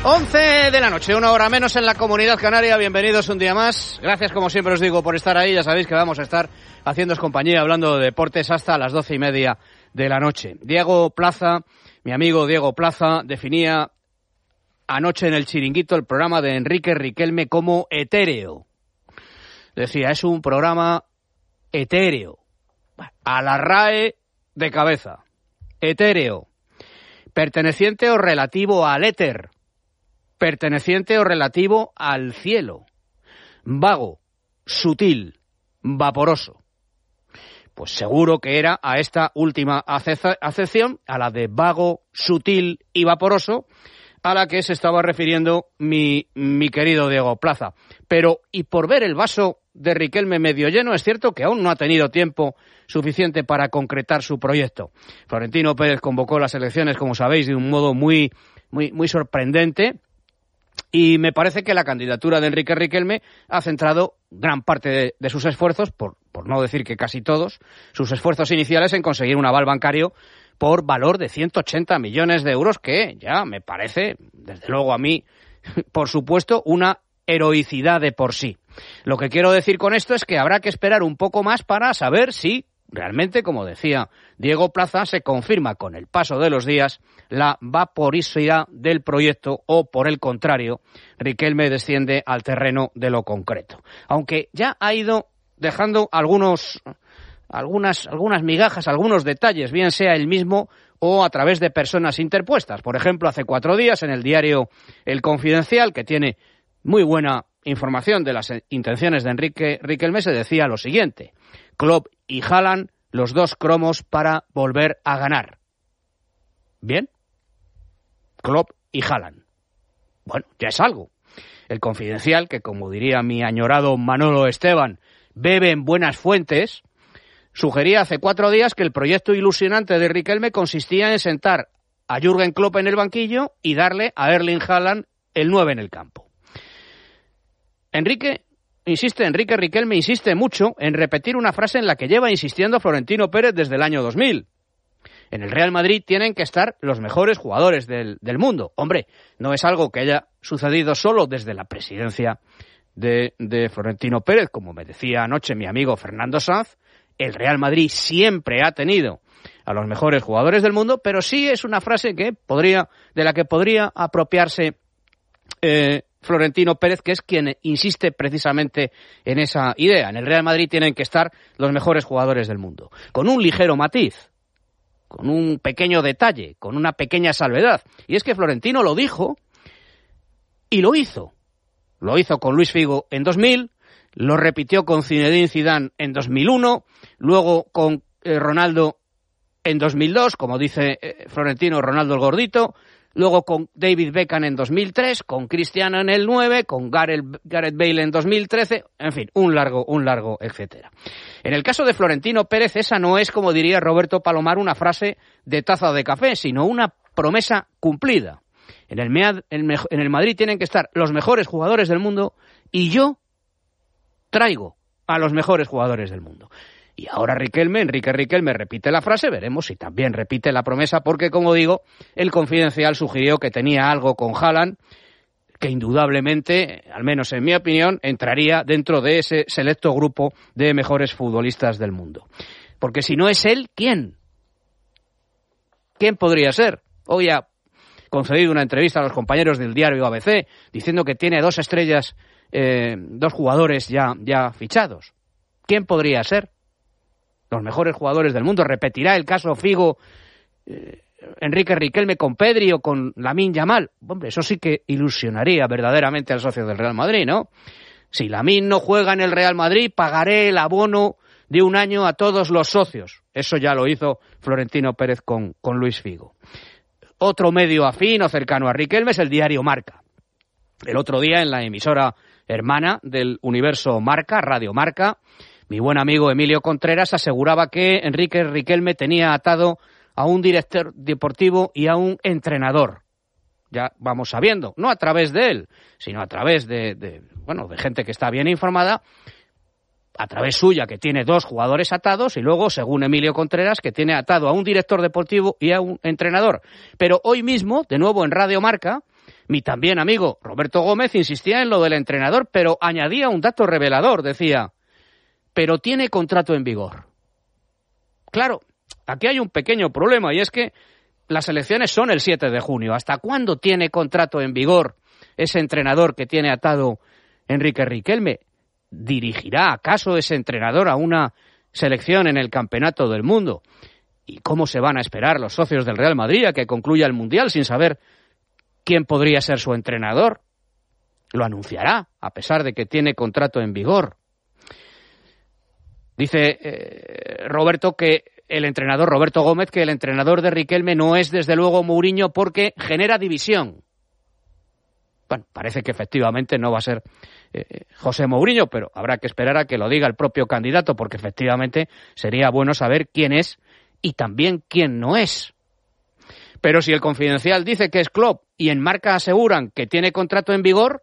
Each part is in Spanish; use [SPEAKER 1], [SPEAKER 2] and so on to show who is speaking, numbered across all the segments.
[SPEAKER 1] 11 de la noche, 1 hora menos en la Comunidad Canaria. Bienvenidos un día más. Gracias, como siempre os digo, por estar ahí. Ya sabéis que vamos a estar haciéndoos compañía, hablando de deportes hasta las 12:30 de la noche. Diego Plaza, mi amigo Diego Plaza, definía anoche en el Chiringuito el programa de Enrique Riquelme como etéreo. Decía, es un programa etéreo. A la RAE de cabeza. Etéreo. Perteneciente o relativo al éter. Perteneciente o relativo al cielo. Vago, sutil, vaporoso. Pues seguro que era a esta última acepción, a la de vago, sutil y vaporoso, a la que se estaba refiriendo mi querido Diego Plaza. Pero, y por ver el vaso de Riquelme medio lleno, es cierto que aún no ha tenido tiempo suficiente para concretar su proyecto. Florentino Pérez convocó las elecciones, como sabéis, de un modo muy sorprendente. Y me parece que la candidatura de Enrique Riquelme ha centrado gran parte de sus esfuerzos, por no decir que casi todos, sus esfuerzos iniciales en conseguir un aval bancario por valor de 180 millones de euros, que ya me parece, desde luego a mí, por supuesto, una heroicidad de por sí. Lo que quiero decir con esto es que habrá que esperar un poco más para saber si realmente, como decía Diego Plaza, se confirma con el paso de los días la vaporosidad del proyecto o, por el contrario, Riquelme desciende al terreno de lo concreto. Aunque ya ha ido dejando algunas migajas, algunos detalles, bien sea él mismo o a través de personas interpuestas. Por ejemplo, hace 4 días en el diario El Confidencial, que tiene muy buena información de las intenciones de Enrique Riquelme, se decía lo siguiente: Klopp y Haaland, los dos cromos para volver a ganar. ¿Bien? Klopp y Haaland. Bueno, ya es algo. El Confidencial, que como diría mi añorado Manolo Esteban, bebe en buenas fuentes, sugería hace 4 días que el proyecto ilusionante de Riquelme consistía en sentar a Jürgen Klopp en el banquillo y darle a Erling Haaland el 9 en el campo. Enrique Riquelme insiste mucho en repetir una frase en la que lleva insistiendo Florentino Pérez desde el año 2000. En el Real Madrid tienen que estar los mejores jugadores del mundo. Hombre, no es algo que haya sucedido solo desde la presidencia de Florentino Pérez. Como me decía anoche mi amigo Fernando Sanz, el Real Madrid siempre ha tenido a los mejores jugadores del mundo, pero sí es una frase de la que podría apropiarse Florentino Pérez, que es quien insiste precisamente en esa idea. En el Real Madrid tienen que estar los mejores jugadores del mundo. Con un ligero matiz, con un pequeño detalle, con una pequeña salvedad. Y es que Florentino lo dijo y lo hizo. Lo hizo con Luis Figo en 2000, lo repitió con Zinedine Zidane en 2001, luego con Ronaldo en 2002, como dice Florentino, Ronaldo el gordito, luego con David Beckham en 2003, con Cristiano en el 9, con Gareth Bale en 2013, en fin, un largo, etcétera. En el caso de Florentino Pérez, esa no es, como diría Roberto Palomar, una frase de taza de café, sino una promesa cumplida. En el Madrid tienen que estar los mejores jugadores del mundo y yo traigo a los mejores jugadores del mundo. Y ahora Enrique Riquelme repite la frase, veremos si también repite la promesa, porque, como digo, el Confidencial sugirió que tenía algo con Haaland, que indudablemente, al menos en mi opinión, entraría dentro de ese selecto grupo de mejores futbolistas del mundo. Porque si no es él, ¿quién? ¿Quién podría ser? Hoy ha concedido una entrevista a los compañeros del diario ABC, diciendo que tiene 2 estrellas, 2 jugadores ya fichados. ¿Quién podría ser? Los mejores jugadores del mundo. ¿Repetirá el caso Figo, Enrique Riquelme con Pedri o con Lamine Yamal? Hombre, eso sí que ilusionaría verdaderamente al socio del Real Madrid, ¿no? Si Lamine no juega en el Real Madrid, pagaré el abono de 1 año a todos los socios. Eso ya lo hizo Florentino Pérez con Luis Figo. Otro medio afín o cercano a Riquelme es el diario Marca. El otro día, en la emisora hermana del Universo Marca, Radio Marca, mi buen amigo Emilio Contreras aseguraba que Enrique Riquelme tenía atado a un director deportivo y a un entrenador. Ya vamos sabiendo, no a través de él, sino a través de gente que está bien informada, a través suya, que tiene 2 jugadores atados, y luego, según Emilio Contreras, que tiene atado a un director deportivo y a un entrenador. Pero hoy mismo, de nuevo en Radio Marca, Mi también amigo Roberto Gómez insistía en lo del entrenador, pero añadía un dato revelador, decía, pero tiene contrato en vigor. Claro, aquí hay un pequeño problema y es que las elecciones son el 7 de junio. ¿Hasta cuándo tiene contrato en vigor ese entrenador que tiene atado Enrique Riquelme? ¿Dirigirá acaso ese entrenador a una selección en el Campeonato del Mundo? ¿Y cómo se van a esperar los socios del Real Madrid a que concluya el Mundial sin saber quién podría ser su entrenador? Lo anunciará, a pesar de que tiene contrato en vigor. Dice Roberto Gómez, que el entrenador de Riquelme no es desde luego Mourinho porque genera división. Bueno, parece que efectivamente no va a ser José Mourinho, pero habrá que esperar a que lo diga el propio candidato, porque efectivamente sería bueno saber quién es y también quién no es. Pero si el Confidencial dice que es Klopp y en Marca aseguran que tiene contrato en vigor,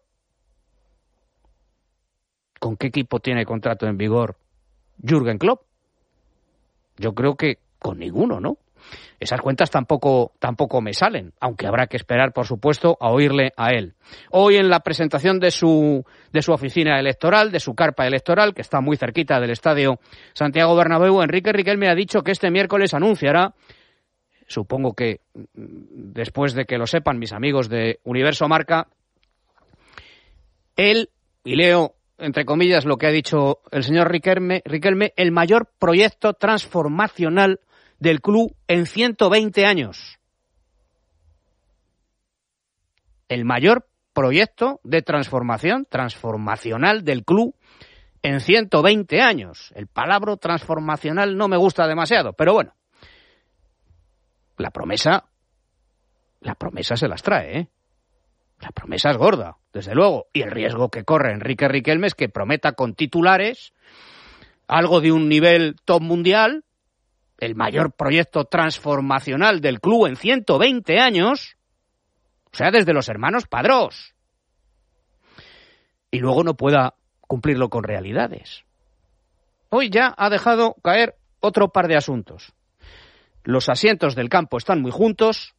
[SPEAKER 1] ¿con qué equipo tiene contrato en vigor Jürgen Klopp? Yo creo que con ninguno, ¿no? Esas cuentas tampoco me salen, aunque habrá que esperar, por supuesto, a oírle a él. Hoy en la presentación de su oficina electoral, de su carpa electoral, que está muy cerquita del estadio Santiago Bernabéu, Enrique Riquelme ha dicho que este miércoles anunciará, supongo que después de que lo sepan mis amigos de Universo Marca, él, y leo entre comillas lo que ha dicho el señor Riquelme, el mayor proyecto transformacional del club en 120 años. El mayor proyecto de transformacional del club en 120 años. El palabra transformacional no me gusta demasiado, pero bueno. La promesa se las trae, ¿eh? La promesa es gorda, desde luego. Y el riesgo que corre Enrique Riquelme es que prometa con titulares algo de un nivel top mundial, el mayor proyecto transformacional del club en 120 años, o sea, desde los hermanos Padrós, y luego no pueda cumplirlo con realidades. Hoy ya ha dejado caer otro par de asuntos. Los asientos del campo están muy juntos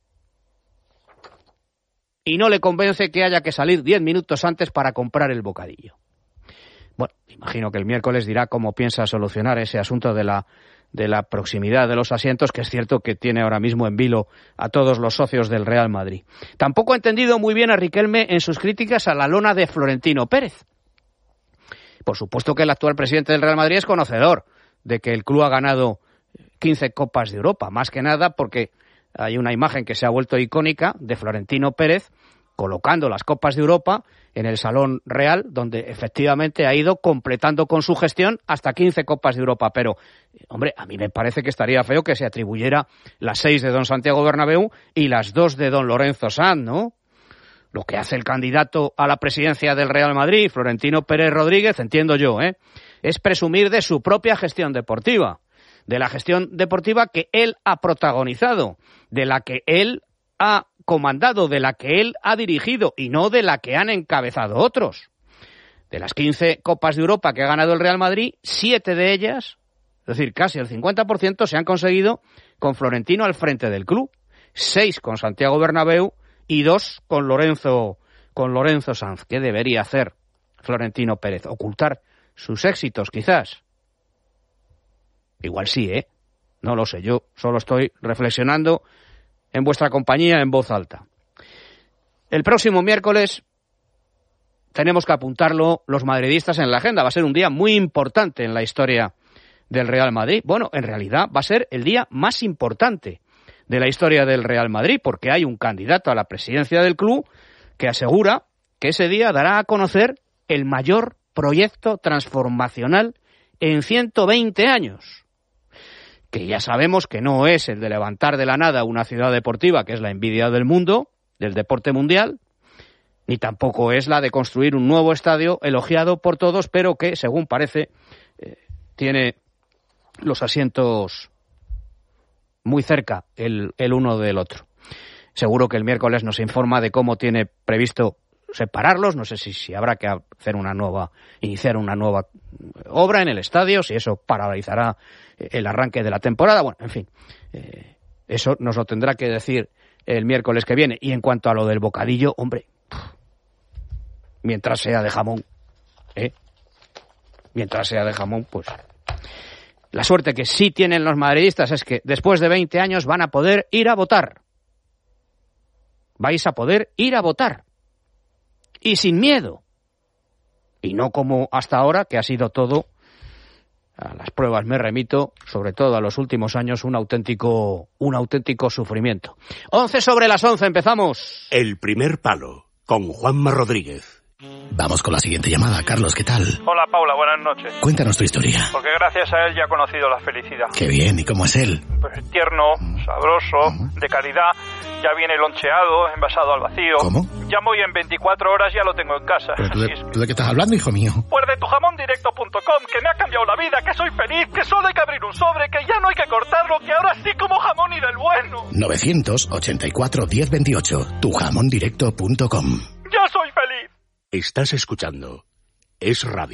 [SPEAKER 1] y no le convence que haya que salir 10 minutos antes para comprar el bocadillo. Bueno, imagino que el miércoles dirá cómo piensa solucionar ese asunto de la proximidad de los asientos, que es cierto que tiene ahora mismo en vilo a todos los socios del Real Madrid. Tampoco ha entendido muy bien a Riquelme en sus críticas a la lona de Florentino Pérez. Por supuesto que el actual presidente del Real Madrid es conocedor de que el club ha ganado 15 Copas de Europa, más que nada porque hay una imagen que se ha vuelto icónica de Florentino Pérez colocando las Copas de Europa en el Salón Real, donde efectivamente ha ido completando con su gestión hasta 15 Copas de Europa. Pero, hombre, a mí me parece que estaría feo que se atribuyera las 6 de don Santiago Bernabéu y las 2 de don Lorenzo Sanz, ¿no? Lo que hace el candidato a la presidencia del Real Madrid, Florentino Pérez Rodríguez, entiendo yo, es presumir de su propia gestión deportiva, de la gestión deportiva que él ha protagonizado, de la que él ha comandado, de la que él ha dirigido y no de la que han encabezado otros. De las 15 Copas de Europa que ha ganado el Real Madrid, 7 de ellas, es decir, casi el 50%, se han conseguido con Florentino al frente del club. 6 con Santiago Bernabéu y 2 con Lorenzo Sanz. ¿Qué debería hacer Florentino Pérez? ¿Ocultar sus éxitos, quizás? Igual sí, no lo sé, yo solo estoy reflexionando en vuestra compañía en voz alta. El próximo miércoles tenemos que apuntarlo los madridistas en la agenda. Va a ser un día muy importante en la historia del Real Madrid. Bueno, en realidad va a ser el día más importante de la historia del Real Madrid, porque hay un candidato a la presidencia del club que asegura que ese día dará a conocer el mayor proyecto transformacional en 120 años. Que ya sabemos que no es el de levantar de la nada una ciudad deportiva, que es la envidia del mundo, del deporte mundial, ni tampoco es la de construir un nuevo estadio elogiado por todos, pero que, según parece, tiene los asientos muy cerca el uno del otro. Seguro que el miércoles nos informa de cómo tiene previsto separarlos. No sé si habrá que iniciar una nueva obra en el estadio, si eso paralizará el arranque de la temporada. Bueno, en fin, eso nos lo tendrá que decir el miércoles que viene. Y en cuanto a lo del bocadillo, hombre, mientras sea de jamón, mientras sea de jamón, pues... La suerte que sí tienen los madridistas es que después de 20 años van a poder ir a votar. Vais a poder ir a votar. Y sin miedo. Y no como hasta ahora, que ha sido todo, a las pruebas me remito, sobre todo a los últimos años, un auténtico sufrimiento. 11:11, empezamos.
[SPEAKER 2] El primer palo, con Juanma Rodríguez.
[SPEAKER 3] Vamos con la siguiente llamada. Carlos, ¿qué tal?
[SPEAKER 4] Hola, Paula, buenas noches.
[SPEAKER 3] Cuéntanos tu historia.
[SPEAKER 4] Porque gracias a él ya he conocido la felicidad.
[SPEAKER 3] Qué bien, ¿y cómo es él?
[SPEAKER 4] Pues tierno, sabroso, de calidad, ya viene loncheado, envasado al vacío.
[SPEAKER 3] ¿Cómo?
[SPEAKER 4] Ya voy en 24 horas, ya lo tengo en casa.
[SPEAKER 3] ¿Pero tú de qué estás hablando, hijo mío?
[SPEAKER 4] Pues de tujamondirecto.com, que me ha cambiado la vida, que soy feliz, que solo hay que abrir un sobre, que ya no hay que cortarlo, que ahora sí como jamón y del bueno.
[SPEAKER 3] 984 1028, tujamondirecto.com.
[SPEAKER 4] ¡Yo soy feliz!
[SPEAKER 2] Estás escuchando Es Radio.